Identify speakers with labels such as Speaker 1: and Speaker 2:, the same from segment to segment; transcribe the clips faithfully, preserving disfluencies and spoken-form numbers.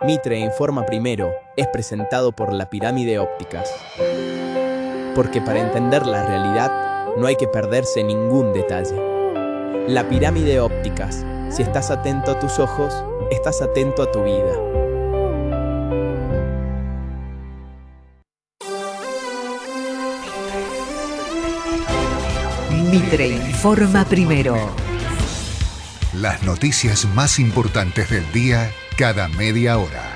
Speaker 1: Mitre Informa Primero es presentado por La Pirámide Ópticas. Porque para entender la realidad no hay que perderse ningún detalle. La Pirámide Ópticas. Si estás atento a tus ojos, estás atento a tu vida.
Speaker 2: Mitre Informa Primero.
Speaker 3: Las noticias más importantes del día cada media hora.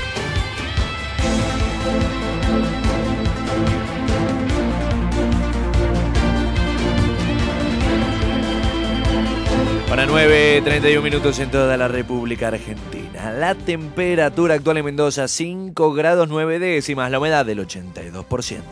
Speaker 4: Para nueve, treinta y un minutos en toda la República Argentina. La temperatura actual en Mendoza, cinco grados nueve décimas, la humedad del ochenta y dos por ciento.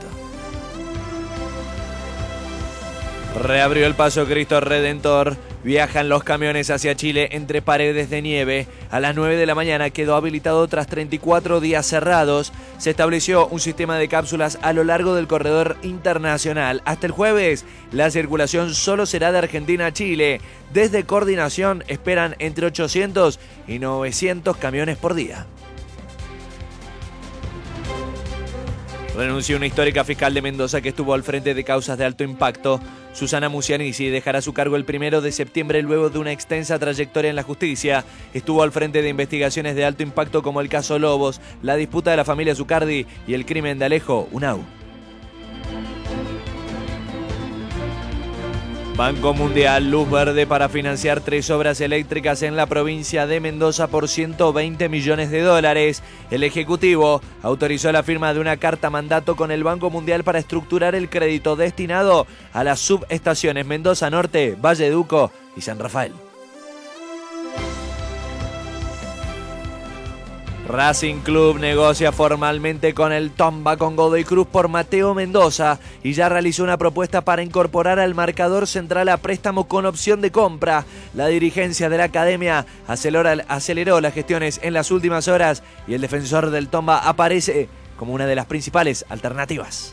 Speaker 4: Reabrió el paso Cristo Redentor. Viajan los camiones hacia Chile entre paredes de nieve. A las nueve de la mañana quedó habilitado tras treinta y cuatro días cerrados. Se estableció un sistema de cápsulas a lo largo del corredor internacional. Hasta el jueves, la circulación solo será de Argentina a Chile. Desde Coordinación esperan entre ochocientos y novecientos camiones por día. Renunció una histórica fiscal de Mendoza que estuvo al frente de causas de alto impacto. Susana Musianisi dejará su cargo el primero de septiembre luego de una extensa trayectoria en la justicia. Estuvo al frente de investigaciones de alto impacto como el caso Lobos, la disputa de la familia Zucardi y el crimen de Alejo Unau. Banco Mundial, luz verde para financiar tres obras eléctricas en la provincia de Mendoza por ciento veinte millones de dólares. El Ejecutivo autorizó la firma de una carta mandato con el Banco Mundial para estructurar el crédito destinado a las subestaciones Mendoza Norte, Valleduco y San Rafael. Racing Club negocia formalmente con el Tomba con Godoy Cruz por Mateo Mendoza y ya realizó una propuesta para incorporar al marcador central a préstamo con opción de compra. La dirigencia de la academia aceleró, aceleró las gestiones en las últimas horas y el defensor del Tomba aparece como una de las principales alternativas.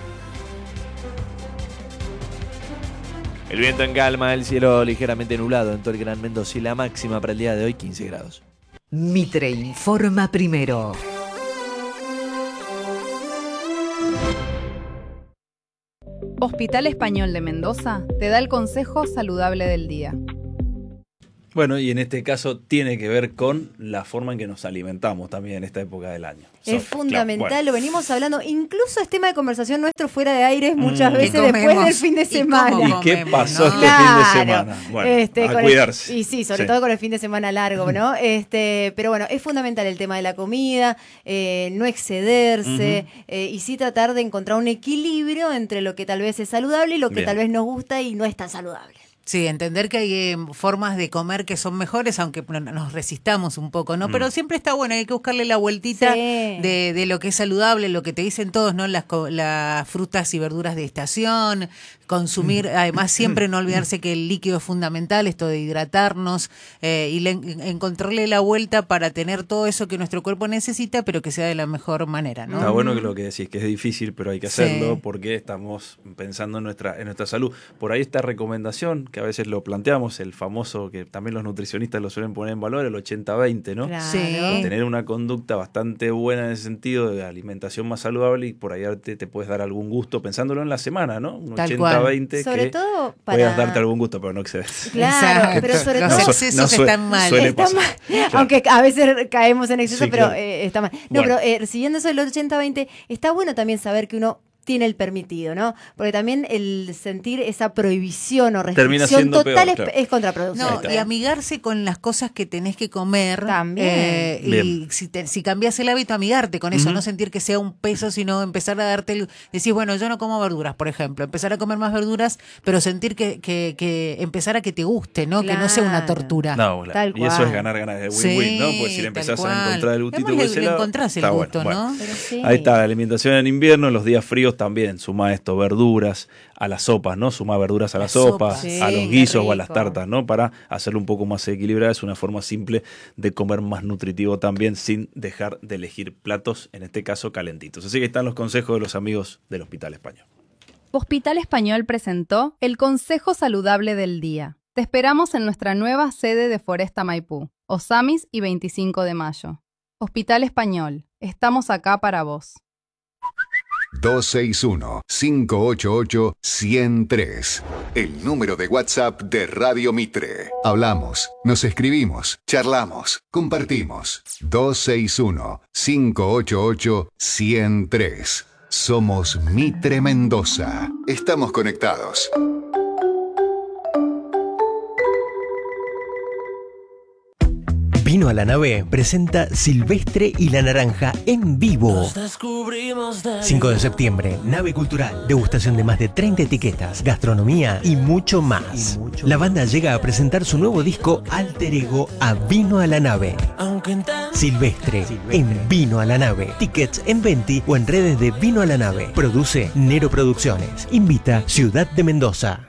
Speaker 4: El viento en calma, el cielo ligeramente nublado en todo el Gran Mendoza y la máxima para el día de hoy quince grados.
Speaker 2: Mitre Informa Primero.
Speaker 5: Hospital Español de Mendoza te da el consejo saludable del día.
Speaker 6: Bueno, y en este caso tiene que ver con la forma en que nos alimentamos también en esta época del año.
Speaker 7: Es
Speaker 6: So,
Speaker 7: fundamental,
Speaker 6: claro, bueno.
Speaker 7: Lo venimos hablando, incluso es tema de conversación nuestro fuera de aire muchas
Speaker 6: Mm.
Speaker 7: veces
Speaker 2: ¿Qué comemos?
Speaker 7: después del fin de
Speaker 2: ¿Y
Speaker 7: semana.
Speaker 2: cómo
Speaker 6: ¿Y qué
Speaker 2: comemos,
Speaker 6: pasó
Speaker 2: no?
Speaker 6: este
Speaker 7: Claro.
Speaker 6: fin de semana? Bueno,
Speaker 7: Este,
Speaker 6: a
Speaker 7: con
Speaker 6: cuidarse.
Speaker 7: el- y sí, sobre
Speaker 6: Sí.
Speaker 7: todo con el fin de semana largo, ¿no? Este, pero bueno, es fundamental el tema de la comida, eh, no excederse,
Speaker 6: Ujú.
Speaker 7: eh, y sí tratar de encontrar un equilibrio entre lo que tal vez es saludable y lo que
Speaker 6: Bien.
Speaker 7: tal vez nos gusta y no es tan saludable.
Speaker 8: Sí, entender que hay eh, formas de comer que son mejores, aunque bueno, nos resistamos un poco, ¿no?
Speaker 6: Mm.
Speaker 8: Pero siempre está bueno, hay que buscarle la vueltita
Speaker 7: Sí.
Speaker 8: de, de lo que es saludable, lo que te dicen todos, ¿no? Las, co- las frutas y verduras de estación, consumir, además siempre no olvidarse que el líquido es fundamental, esto de hidratarnos, eh, y le- encontrarle la vuelta para tener todo eso que nuestro cuerpo necesita, pero que sea de la mejor manera, ¿no?
Speaker 6: Está bueno que lo que decís, que es difícil, pero hay que
Speaker 8: Sí.
Speaker 6: hacerlo porque estamos pensando en nuestra, en nuestra salud. Por ahí esta recomendación, que a veces lo planteamos, el famoso, que también los nutricionistas lo suelen poner en valor, el ochenta veinte, ¿no?
Speaker 7: Claro.
Speaker 8: Sí.
Speaker 6: Tener una conducta bastante buena en ese sentido de alimentación más saludable y por ahí te, te puedes dar algún gusto pensándolo en la semana, ¿no? Un
Speaker 8: Tal
Speaker 6: ochenta veinte
Speaker 7: Sobre
Speaker 6: que
Speaker 7: todo para...
Speaker 6: puedas darte algún gusto, pero no excedes.
Speaker 7: Claro,
Speaker 8: Exacto.
Speaker 7: pero sobre
Speaker 8: Los
Speaker 7: todo...
Speaker 6: su-
Speaker 8: excesos
Speaker 6: sue-
Speaker 8: están mal.
Speaker 6: suele
Speaker 7: Está
Speaker 6: pasar.
Speaker 7: mal.
Speaker 6: Claro.
Speaker 7: Aunque a veces caemos en exceso,
Speaker 6: Sí,
Speaker 7: pero
Speaker 6: claro.
Speaker 7: eh, está mal. No,
Speaker 6: Bueno.
Speaker 7: pero eh, siguiendo eso del ochenta veinte, está bueno también saber que uno tiene el permitido, ¿no? Porque también el sentir esa prohibición o
Speaker 6: Termina
Speaker 7: restricción
Speaker 6: siendo
Speaker 7: total
Speaker 6: peor,
Speaker 7: es,
Speaker 6: claro.
Speaker 7: es contraproducente.
Speaker 8: No, y amigarse con las cosas que tenés que comer.
Speaker 7: También.
Speaker 8: eh, y
Speaker 6: Bien.
Speaker 8: si, te, si cambias el hábito, amigarte con eso,
Speaker 6: Ujú.
Speaker 8: no sentir que sea un peso, sino empezar a darte, el, decís, bueno, yo no como verduras, por ejemplo, empezar a comer más verduras, pero sentir que, que, que empezar a que te guste, ¿no? Que no sea una
Speaker 7: Claro.
Speaker 8: tortura.
Speaker 6: No, bueno,
Speaker 7: Tal
Speaker 6: y eso
Speaker 7: cual.
Speaker 6: es ganar, ganar, es win-win,
Speaker 8: Sí,
Speaker 6: ¿no? Porque si le
Speaker 8: tal
Speaker 6: empezás
Speaker 8: cual.
Speaker 6: a encontrar el gustito
Speaker 8: Además,
Speaker 6: por
Speaker 8: le-
Speaker 6: ese
Speaker 8: le
Speaker 6: lado,
Speaker 8: encontrás el
Speaker 6: está
Speaker 8: gusto,
Speaker 6: bueno.
Speaker 8: ¿no?
Speaker 7: Pero sí.
Speaker 6: Ahí está, la alimentación en invierno, en los días fríos también, suma esto, verduras a las sopas, ¿no? Suma verduras a las
Speaker 8: Las
Speaker 6: sopas,
Speaker 8: sopas.
Speaker 7: Sí,
Speaker 6: a los
Speaker 7: qué
Speaker 6: guisos o a las
Speaker 7: rico.
Speaker 6: tartas, ¿no? Para hacerlo un poco más equilibrado, es una forma simple de comer más nutritivo también sin dejar de elegir platos, en este caso calentitos. Así que están los consejos de los amigos del Hospital Español.
Speaker 5: Hospital Español presentó el Consejo Saludable del Día. Te esperamos en nuestra nueva sede de Foresta Maipú, Osamis y veinticinco de mayo. Hospital Español, estamos acá para vos.
Speaker 3: dos seis uno, cinco ocho ocho, uno cero tres. El número de WhatsApp de Radio Mitre. Hablamos, nos escribimos, charlamos, compartimos. dos seis uno, cinco ocho ocho, uno cero tres. Somos Mitre Mendoza. Estamos conectados.
Speaker 9: Vino a la Nave presenta Silvestre y la Naranja en vivo. cinco de septiembre, Nave Cultural, degustación de más de treinta etiquetas, gastronomía y mucho más. Y mucho la banda más. Llega a presentar su nuevo disco Alter Ego a Vino a la Nave. Silvestre, Silvestre en Vino a la Nave. Tickets en Venti o en redes de Vino a la Nave. Produce Nero Producciones. Invita Ciudad de Mendoza.